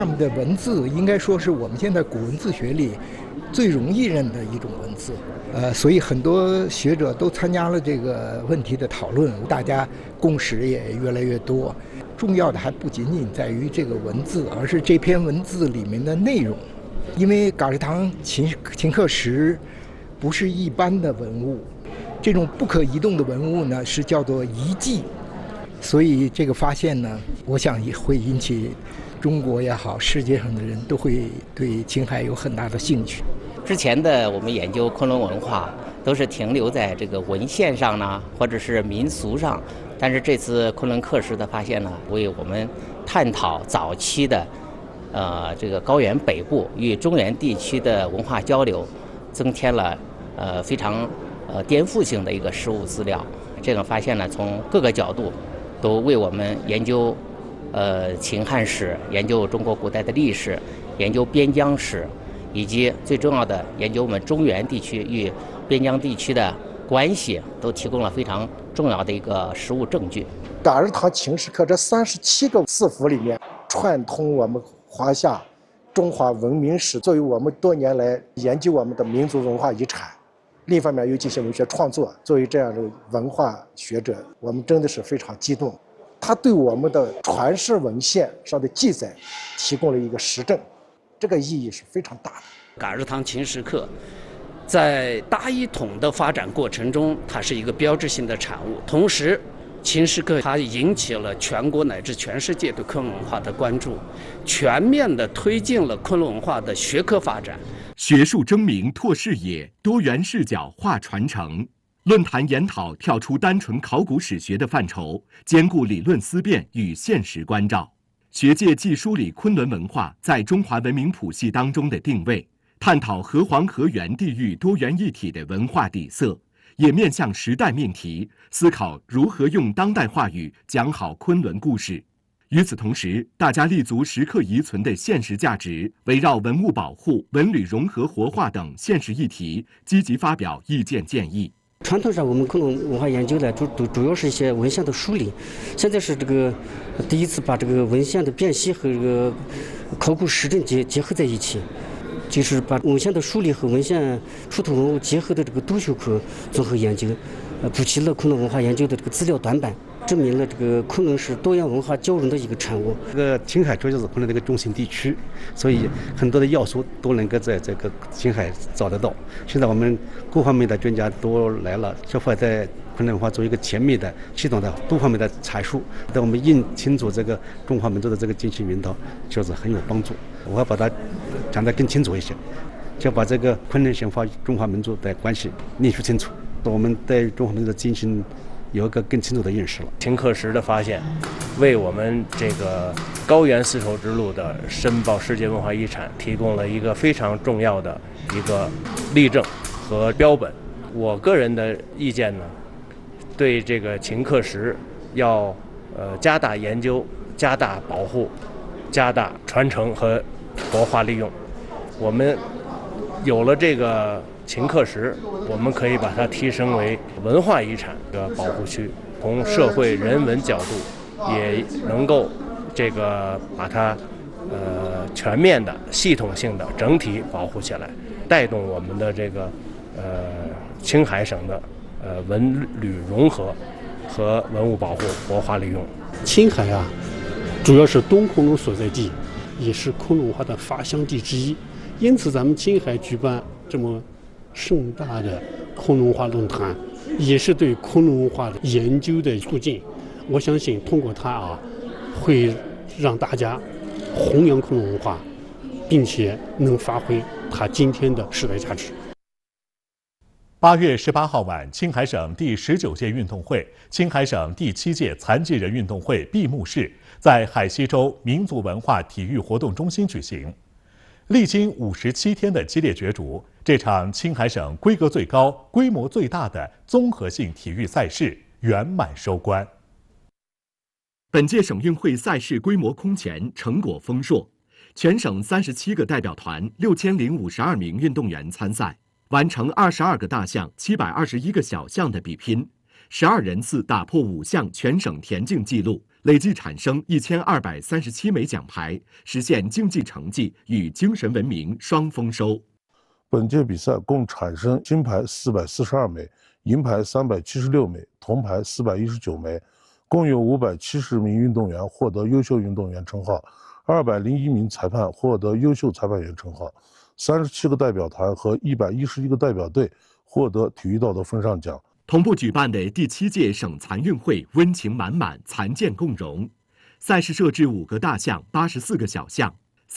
他们的文字应该说是我们现在古文字学里最容易认的一种文字，所以很多学者都参加了这个问题的讨论，大家共识也越来越多。重要的还不仅仅在于这个文字，而是这篇文字里面的内容。因为嘎日堂秦刻石不是一般的文物，这种不可移动的文物呢是叫做遗迹，所以这个发现呢，我想也会引起中国也好，世界上的人都会对青海有很大的兴趣。 之前的我们研究昆仑文化都是停留在这个文献上呢，或者是民俗上，但是这次昆仑刻石的发现呢，为我们探讨早期的这个高原北部与中原地区的文化交流，增添了非常颠覆性的一个实物资料。这个发现呢，从各个角度都为我们研究秦汉史、研究中国古代的历史、研究边疆史，以及最重要的研究我们中原地区与边疆地区的关系，都提供了非常重要的一个实物证据。 嘎日堂秦石刻这37个字符里面，串通我们华夏中华文明史，作为我们多年来研究我们的民族文化遗产。另一方面又进行文学创作，作为这样的文化学者，我们真的是非常激动。他对我们的传世文献上的记载提供了一个实证，这个意义是非常大的。 嘎日堂秦石刻在大一统的发展过程中，它是一个标志性的产物。同时，秦石刻它引起了全国乃至全世界对昆仑文化的关注，全面地推进了昆仑文化的学科发展。 学术争鸣拓视野，多元视角化传承。论坛研讨跳出单纯考古史学的范畴，兼顾理论思辨与现实关照。学界既梳理昆仑文化在中华文明谱系当中的定位，探讨河黄河源地域多元一体的文化底色，也面向时代命题，思考如何用当代话语讲好昆仑故事。与此同时，大家立足石刻遗存的现实价值，围绕文物保护、文旅融合活化等现实议题，积极发表意见建议。 传统上，我们昆仑文化研究呢，主要是一些文献的梳理。现在是这个第一次把这个文献的辨析和这个考古实证结合在一起，就是把文献的梳理和文献出土文物结合的这个多学科综合研究，补齐了昆仑文化研究的这个资料短板，证明了这个昆仑是多样文化交融的一个产物。 这个青海确实是昆仑的一个中心地区，所以很多的要素都能够在这个青海找得到。现在我们各方面的专家都来了，就会在昆仑文化做一个全面的、系统的多方面的阐述，对我们认清楚这个中华民族的这个精神源头，确实很有帮助。我要把它讲得更清楚一些，就把这个昆仑神话与中华民族的关系论述清楚，我们对中华民族的精神有一个更清楚的认识了。 秦刻石的发现，为我们这个高原丝绸之路的申报世界文化遗产提供了一个非常重要的一个例证和标本。我个人的意见呢，对这个秦刻石要加大研究、加大保护、加大传承和活化利用。我们有了这个秦刻石，我们可以把它提升为文化遗产的保护区，从社会人文角度也能够这个把它全面的、系统性的、整体保护起来，带动我们的这个青海省的文旅融合和文物保护活化利用。 青海啊，主要是东昆仑所在地，也是昆仑文化的发祥地之一，因此咱们青海举办这么盛大的昆仑文化论坛，也是对昆仑文化的研究的促进。我相信通过它啊，会让大家弘扬昆仑文化，并且能发挥它今天的时代价值。 8月18号晚，青海省第19届运动会、青海省第7届残疾人运动会闭幕式在海西州民族文化体育活动中心举行。历经57天的激烈角逐，这场青海省规格最高、规模最大的综合性体育赛事圆满收官。 本届省运会赛事规模空前，成果丰硕，全省37个代表团6052名运动员参赛，完成22个大项、721个小项的比拼，12人次打破5项全省田径纪录， 累计产生1237枚奖牌，实现竞技成绩与精神文明双丰收。 本届比赛共产生金牌442枚，银牌376枚，铜牌419枚，共有570名运动员获得优秀运动员称号，201名裁判获得优秀裁判员称号，37个代表团和111个代表队获得体育道德风尚奖。 同步举办的第7届省残运会温情满满，残健共融。赛事设置5个大项、84个小项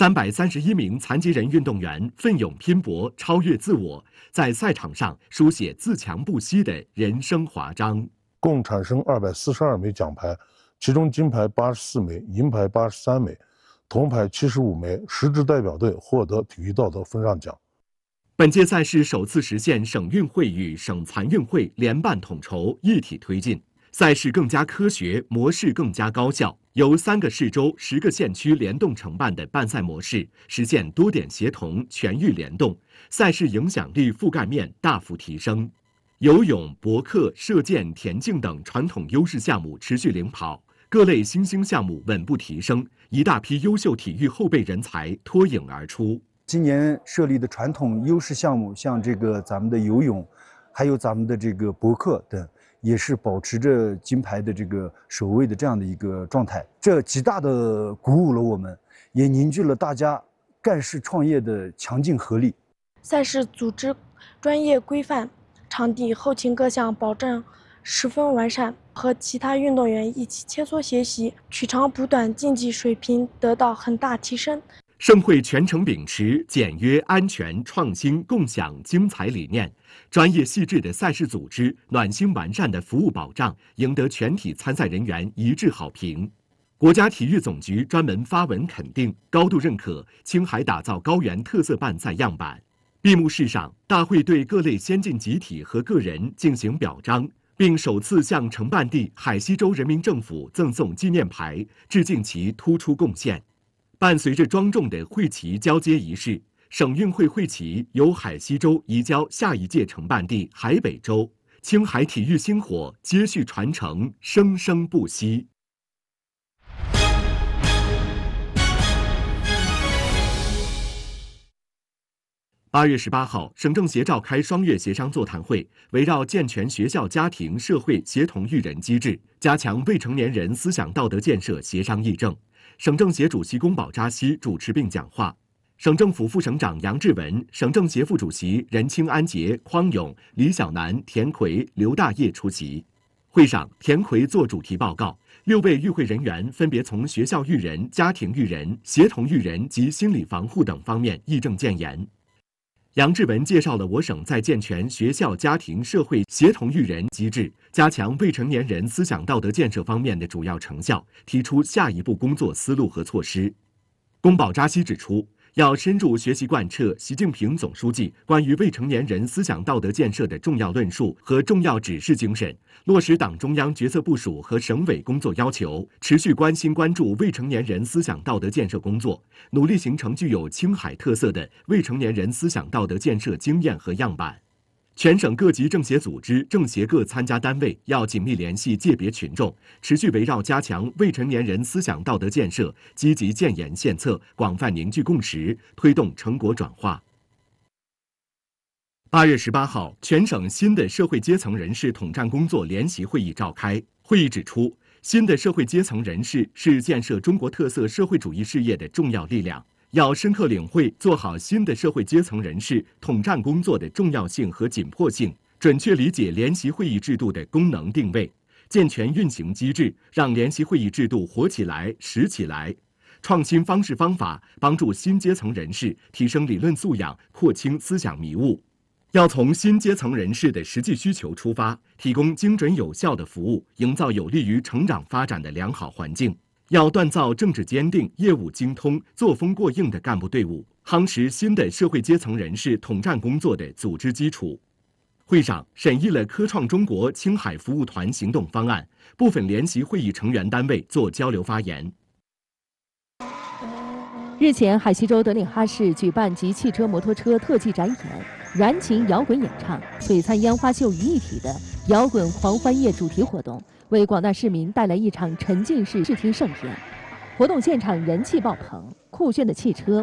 ，331名残疾人运动员奋勇拼搏，超越自我，在赛场上书写自强不息的人生华章。 共产生242枚奖牌，其中金牌84枚，银牌83枚，铜牌75枚，10支代表队获得体育道德风尚奖。 本届赛事首次实现省运会与省残运会联办统筹，一体推进，赛事更加科学，模式更加高效。由3个市州、10个县区联动承办的办赛模式，实现多点协同、全域联动，赛事影响力覆盖面大幅提升。游泳、搏克、射箭、田径等传统优势项目持续领跑，各类新兴项目稳步提升，一大批优秀体育后备人才脱颖而出。 今年设立的传统优势项目，像这个咱们的游泳，还有咱们的这个搏克等，也是保持着金牌的这个首位的这样的一个状态。这极大的鼓舞了我们，也凝聚了大家干事创业的强劲合力。 赛事组织专业规范，场地后勤各项保证十分完善，和其他运动员一起切磋学习，取长补短，竞技水平得到很大提升。 盛会全程秉持简约、安全、创新、共享、精彩理念，专业细致的赛事组织、暖心完善的服务保障，赢得全体参赛人员一致好评。国家体育总局专门发文肯定，高度认可青海打造高原特色办赛样板。闭幕式上，大会对各类先进集体和个人进行表彰，并首次向承办地海西州人民政府赠送纪念牌，致敬其突出贡献。伴随着庄重的会旗交接仪式，省运会会旗由海西州移交下一届承办地海北州，青海体育星火接续传承，生生不息。8月18号，省政协召开双月协商座谈会，围绕健全学校家庭社会协同育人机制，加强未成年人思想道德建设协商议政。省政协主席宫保扎西主持并讲话，省政府副省长杨志文、省政协副主席任清安杰、匡勇、李小南、田奎、刘大业出席。会上，田奎作主题报告，6位与会人员分别从学校育人、家庭育人、协同育人及心理防护等方面议政建言。杨志文介绍了我省在健全学校家庭社会协同育人机制、加强未成年人思想道德建设方面的主要成效，提出下一步工作思路和措施。宫保扎西指出，要深入学习贯彻习近平总书记关于未成年人思想道德建设的重要论述和重要指示精神，落实党中央决策部署和省委工作要求，持续关心关注未成年人思想道德建设工作，努力形成具有青海特色的未成年人思想道德建设经验和样板。全省各级政协组织、政协各参加单位要紧密联系界别群众，持续围绕加强未成年人思想道德建设，积极建言献策，广泛凝聚共识，推动成果转化。8月18号，全省新的社会阶层人士统战工作联席会议召开。会议指出，新的社会阶层人士是建设中国特色社会主义事业的重要力量。要深刻领会做好新的社会阶层人士统战工作的重要性和紧迫性，准确理解联席会议制度的功能定位，健全运行机制，让联席会议制度活起来、实起来。创新方式方法，帮助新阶层人士提升理论素养，廓清思想迷雾。要从新阶层人士的实际需求出发，提供精准有效的服务，营造有利于成长发展的良好环境。要锻造政治坚定、业务精通、作风过硬的干部队伍，夯实新的社会阶层人士统战工作的组织基础。会上审议了科创中国青海服务团行动方案，部分联席会议成员单位作交流发言。 日前，海西州德令哈市举办集汽车、摩托车特技展演、燃情摇滚演唱、璀璨烟花秀于一体的摇滚狂欢夜主题活动， 为广大市民带来一场沉浸式视听盛典。活动现场人气爆棚，酷炫的汽车、